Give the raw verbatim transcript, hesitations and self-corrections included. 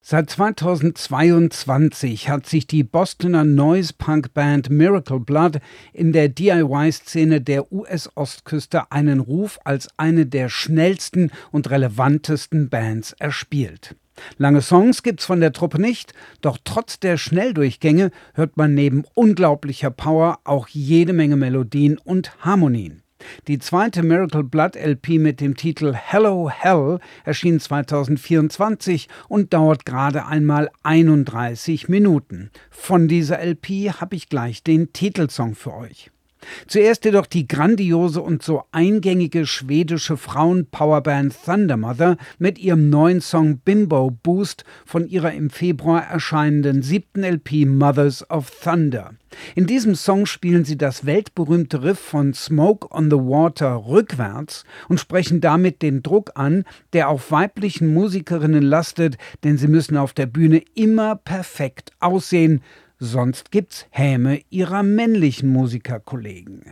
Seit zweitausendzweiundzwanzig hat sich die Bostoner Noise-Punk-Band Miracle Blood in der D I Y-Szene der U S-Ostküste einen Ruf als eine der schnellsten und relevantesten Bands erspielt. Lange Songs gibt's von der Truppe nicht, doch trotz der Schnelldurchgänge hört man neben unglaublicher Power auch jede Menge Melodien und Harmonien. Die zweite Miracle Blood L P mit dem Titel Hello Hell erschien zweitausendvierundzwanzig und dauert gerade einmal einunddreißig Minuten. Von dieser L P habe ich gleich den Titelsong für euch. Zuerst jedoch die grandiose und so eingängige schwedische Frauen-Powerband Thundermother mit ihrem neuen Song Bimbo Boost von ihrer im Februar erscheinenden siebten L P Mothers of Thunder. In diesem Song spielen sie das weltberühmte Riff von Smoke on the Water rückwärts und sprechen damit den Druck an, der auf weiblichen Musikerinnen lastet, denn sie müssen auf der Bühne immer perfekt aussehen, sonst gibt's Häme ihrer männlichen Musikerkollegen.